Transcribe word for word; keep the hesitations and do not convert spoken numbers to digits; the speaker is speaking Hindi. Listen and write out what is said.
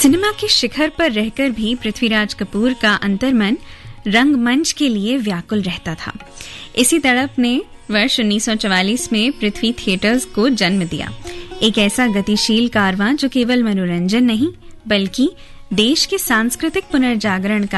सिनेमा के शिखर पर रहकर भी पृथ्वीराज कपूर का अंतर्मन रंगमंच के लिए व्याकुल रहता था। इसी तड़प ने वर्ष उन्नीस सौ चवालीस में पृथ्वी थिएटर्स को जन्म दिया, एक ऐसा गतिशील कारवां जो केवल मनोरंजन नहीं बल्कि देश के सांस्कृतिक पुनर्जागरण का